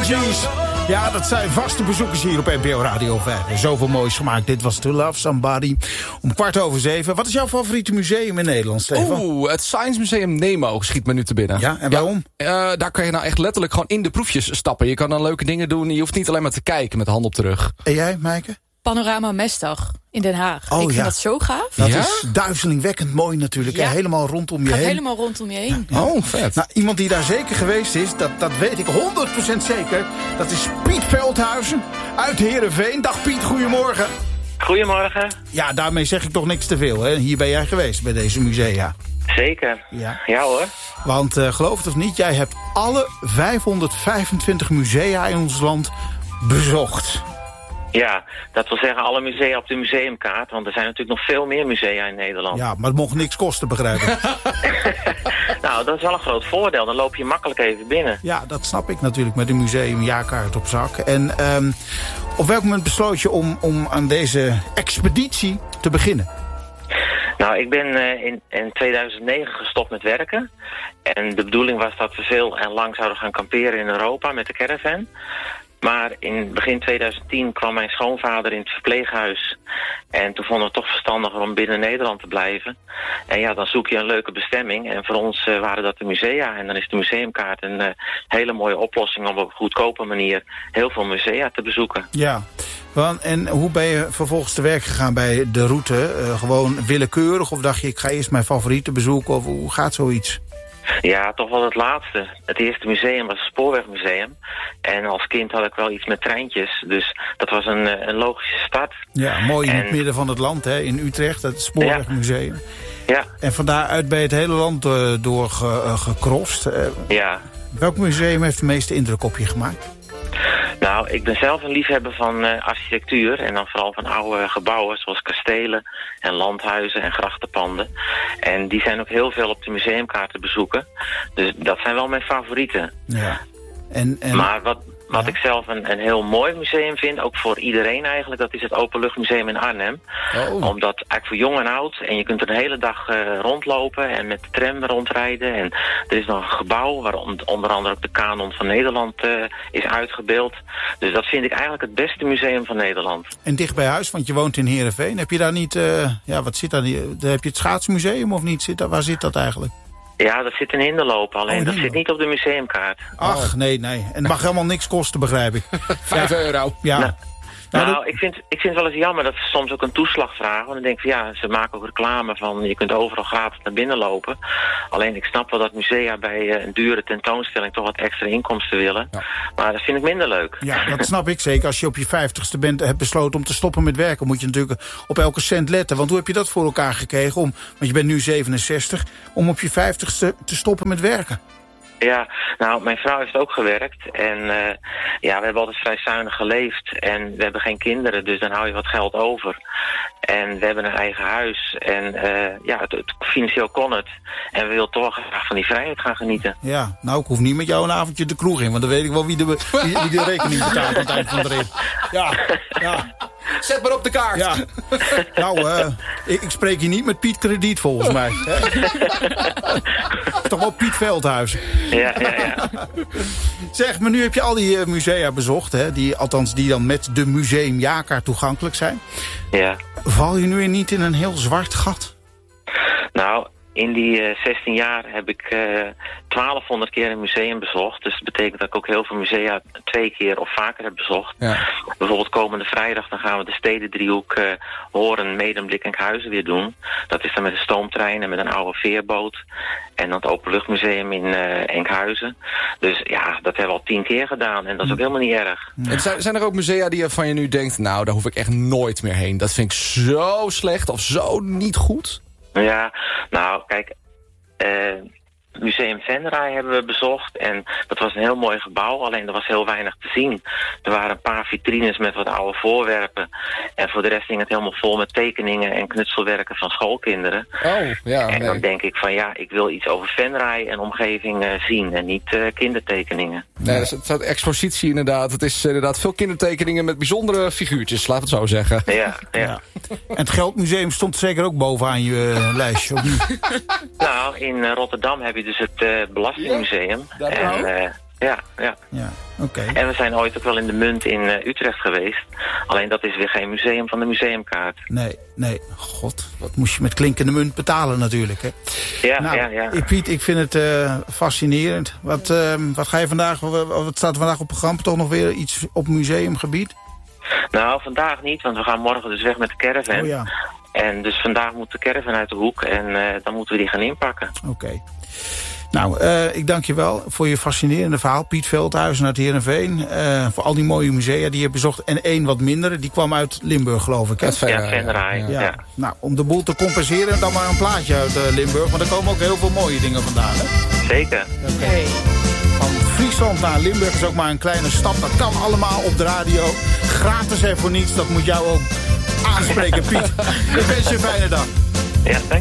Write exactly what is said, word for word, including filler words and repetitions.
Bee Gees. Ja, dat zijn vaste bezoekers hier op N P O Radio vijf. Zoveel moois gemaakt. Dit was To Love Somebody. Om kwart over zeven. Wat is jouw favoriete museum in Nederland, Stefan? Oeh, het Science Museum Nemo schiet me nu te binnen. Ja, en waarom? Ja, uh, daar kan je nou echt letterlijk gewoon in de proefjes stappen. Je kan dan leuke dingen doen. Je hoeft niet alleen maar te kijken met de hand op de rug. En jij, Meike? Panorama Mesdag in Den Haag. Oh, ik vind ja. dat zo gaaf. Dat Ja? is duizelingwekkend mooi natuurlijk. Ja. Hè? Helemaal rondom je Gaat heen. helemaal rondom je heen. Oh, vet. Nou, iemand die daar zeker geweest is, dat, dat weet ik honderd procent zeker. Dat is Piet Veldhuizen uit Heerenveen. Dag Piet, goedemorgen. Goedemorgen. Ja, daarmee zeg ik toch niks te veel. Hè? Hier ben jij geweest bij deze musea. Zeker. Ja. Ja hoor. Want uh, geloof het of niet, jij hebt alle vijfhonderdvijfentwintig musea in ons land bezocht. Ja, dat wil zeggen alle musea op de museumkaart. Want er zijn natuurlijk nog veel meer musea in Nederland. Ja, maar het mocht niks kosten, begrijp ik. Nou, dat is wel een groot voordeel. Dan loop je makkelijk even binnen. Ja, dat snap ik natuurlijk met een museumjaarkaart op zak. En um, op welk moment besloot je om, om aan deze expeditie te beginnen? Nou, ik ben uh, in, in tweeduizend negen gestopt met werken. En de bedoeling was dat we veel en lang zouden gaan kamperen in Europa met de caravan. Maar in begin tweeduizend tien kwam mijn schoonvader in het verpleeghuis. En toen vonden we het toch verstandiger om binnen Nederland te blijven. En ja, dan zoek je een leuke bestemming. En voor ons uh, waren dat de musea. En dan is de museumkaart een uh, hele mooie oplossing om op een goedkope manier heel veel musea te bezoeken. Ja, want, en hoe ben je vervolgens te werk gegaan bij de route? Uh, gewoon willekeurig of dacht je ik ga eerst mijn favorieten bezoeken? Of hoe gaat zoiets? Ja, toch wel het laatste. Het eerste museum was het Spoorwegmuseum. En als kind had ik wel iets met treintjes. Dus dat was een, een logische start. Ja, mooi in en... het midden van het land, hè, in Utrecht, het Spoorwegmuseum. Ja. Ja. En van daaruit ben je het hele land uh, door ge, uh, gecrossed. Uh, ja. Welk museum heeft de meeste indruk op je gemaakt? Nou, ik ben zelf een liefhebber van uh, architectuur en dan vooral van oude gebouwen zoals kastelen en landhuizen en grachtenpanden. En die zijn ook heel veel op de museumkaart te bezoeken. Dus dat zijn wel mijn favorieten. Ja. En, en... Maar wat, wat ja? ik zelf een, een heel mooi museum vind, ook voor iedereen eigenlijk, dat is het Openluchtmuseum in Arnhem. Oh. Omdat eigenlijk voor jong en oud, en je kunt er de hele dag uh, rondlopen en met de tram rondrijden. En er is nog een gebouw waar on, onder andere ook de kanon van Nederland uh, is uitgebeeld. Dus dat vind ik eigenlijk het beste museum van Nederland. En dicht bij huis, want je woont in Heerenveen. Heb je daar niet, uh, ja wat zit daar, heb je het schaatsmuseum of niet? Zit daar, waar zit dat eigenlijk? Ja, dat zit in Hinderloop, alleen Oh, dat Hinderloop. zit niet op de museumkaart. Ach, nee, nee. En het mag helemaal niks kosten, begrijp ik. Vijf ja. euro. Ja. Nou, Nou, nou, dat... ik vind, ik vind het wel eens jammer dat ze soms ook een toeslag vragen. Want dan denk ik van ja, ze maken ook reclame van je kunt overal gratis naar binnen lopen. Alleen ik snap wel dat musea bij uh, een dure tentoonstelling toch wat extra inkomsten willen. Ja. Maar dat vind ik minder leuk. Ja, dat snap ik zeker. Als je op je vijftigste bent, hebt besloten om te stoppen met werken, moet je natuurlijk op elke cent letten. Want hoe heb je dat voor elkaar gekregen? Om, want je bent nu zevenenzestig, om op je vijftigste te stoppen met werken. Ja, nou, mijn vrouw heeft ook gewerkt en uh, ja, we hebben altijd vrij zuinig geleefd en we hebben geen kinderen, dus dan hou je wat geld over. En we hebben een eigen huis en uh, ja, het, het, financieel kon het. En we willen toch graag van die vrijheid gaan genieten. Ja, nou, ik hoef niet met jou een avondje de kroeg in, want dan weet ik wel wie de, wie, wie de rekening betaalt aan het eind van de rit. Ja, ja. Zet maar op de kaart. Ja. Nou, uh, ik, ik spreek hier niet met Piet Krediet volgens mij. Hè? Toch wel Piet Veldhuizen. Ja, ja, ja. Zeg, maar nu heb je al die uh, musea bezocht, hè? Die, althans die dan met de museumjaarkaart toegankelijk zijn. Ja. Val je nu niet in een heel zwart gat? Nou, in die uh, zestien jaar heb ik uh, twaalfhonderd keer een museum bezocht. Dus dat betekent dat ik ook heel veel musea twee keer of vaker heb bezocht. Ja. Bijvoorbeeld komende vrijdag dan gaan we de Stedendriehoek uh, Horen, Medemblik en Enkhuizen weer doen. Dat is dan met een stoomtrein en met een oude veerboot. En dan het Openluchtmuseum in uh, Enkhuizen. Dus ja, dat hebben we al tien keer gedaan. En dat is ook helemaal niet erg. En zijn, zijn er ook musea die je van je nu denkt, nou, daar hoef ik echt nooit meer heen. Dat vind ik zo slecht of zo niet goed. Ja, nou, kijk, uh, Museum Venray hebben we bezocht en dat was een heel mooi gebouw, alleen er was heel weinig te zien. Er waren een paar vitrines met wat oude voorwerpen en voor de rest ging het helemaal vol met tekeningen en knutselwerken van schoolkinderen. Oh, ja. En nee. dan denk ik van ja, ik wil iets over Venray en omgeving uh, zien en niet uh, kindertekeningen. Nee, dat staat expositie inderdaad. Het is inderdaad veel kindertekeningen met bijzondere figuurtjes, laat het zo zeggen. Ja, ja. Ja. En het Geldmuseum stond zeker ook bovenaan je uh, lijstje, of niet? Nou, in uh, Rotterdam heb je dus het uh, Belastingmuseum. Ja, en uh, Ja, ja. Ja, oké. Okay. En we zijn ooit ook wel in de Munt in uh, Utrecht geweest. Alleen dat is weer geen museum van de museumkaart. Nee, nee. God, wat moest je met klinkende munt betalen natuurlijk, hè? Ja, nou, ja, ja. Piet, ik vind het uh, fascinerend. Wat, uh, wat ga je vandaag, wat staat er vandaag op het programma? Toch nog weer iets op museumgebied? Nou, vandaag niet, want we gaan morgen dus weg met de caravan. Oh ja. En dus vandaag moet de caravan uit de hoek en uh, dan moeten we die gaan inpakken. Oké. Okay. Nou, uh, ik dank je wel voor je fascinerende verhaal. Piet Veldhuizen uit Heerenveen. Uh, voor al die mooie musea die je hebt bezocht. En één wat minder, die kwam uit Limburg, geloof ik. Hè? Ja, Venray. Ja. Ja. Ja. Nou, om de boel te compenseren, dan maar een plaatje uit uh, Limburg. Want er komen ook heel veel mooie dingen vandaan, hè? Zeker. Okay. Hey. Van Friesland naar Limburg is ook maar een kleine stap. Dat kan allemaal op de radio. Gratis en voor niets. Dat moet jou ook aanspreken, Piet. Ik wens je een fijne dag. Ja, dank